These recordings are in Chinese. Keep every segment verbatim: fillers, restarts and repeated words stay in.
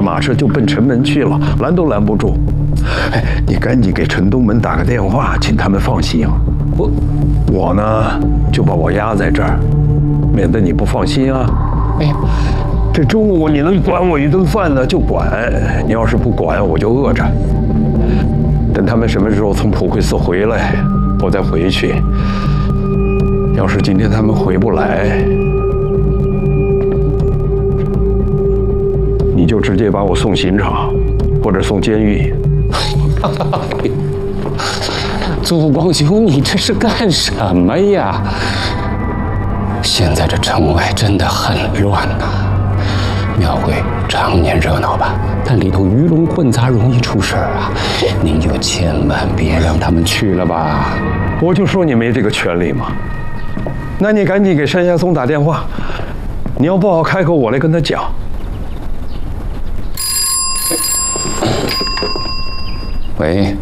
马车就奔城门去了，拦都拦不住。哎，你赶紧给城东门打个电话，请他们放行。我我呢，就把我压在这儿，免得你不放心啊。哎呀，这中午你能管我一顿饭呢，就管；你要是不管，我就饿着。等他们什么时候从普惠寺回来，我再回去。要是今天他们回不来，你就直接把我送刑场，或者送监狱。 祖光兄，你这是干什么呀？现在这城外真的很乱呐、啊。庙会常年热闹吧，但里头鱼龙混杂，容易出事儿啊。您就千万别让他们去了吧。 我就说你没这个权利嘛。那你赶紧给山下松打电话，你要不好开口，我来跟他讲。 喂，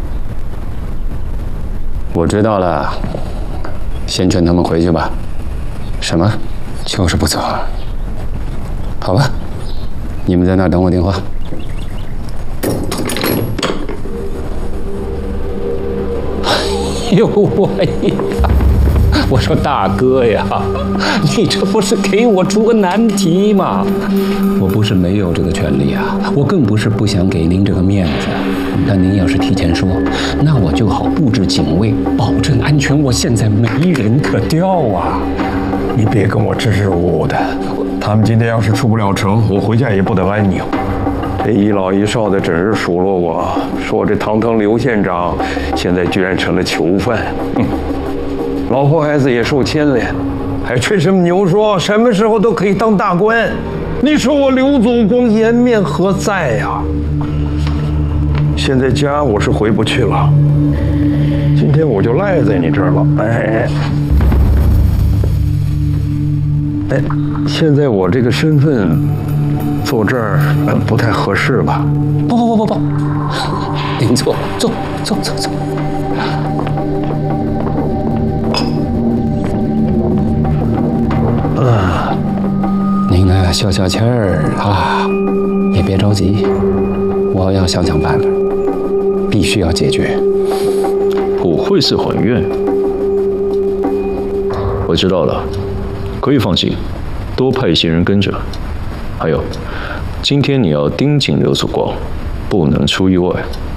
我知道了，先劝他们回去吧。什么？就是不走？好吧，你们在那儿等我电话。哎呦喂呀！我说大哥呀，你这不是给我出个难题吗？我不是没有这个权利啊，我更不是不想给您这个面子。但您要是提前说，那我就好布置警卫，保证安全。我现在没人可调啊！ 你别跟我支支吾吾的，他们今天要是出不了城，我回家也不得安宁。这一老一少的整日数落我，说这堂堂刘县长现在居然成了囚犯。哼，老婆孩子也受牵连，还吹什么牛说什么时候都可以当大官？你说我刘祖公颜面何在呀？现在家我是回不去了，今天我就赖在你这儿了。哎，哎，现在我这个身份坐这儿不太合适吧？ 不不不不不，您坐，坐坐坐坐。啊，您呢消消气儿啊，也别着急，我要想想办法，必须要解决。 普惠寺还愿，我知道了，可以放心，多派一些人跟着。还有，今天你要盯紧刘祖光，不能出意外。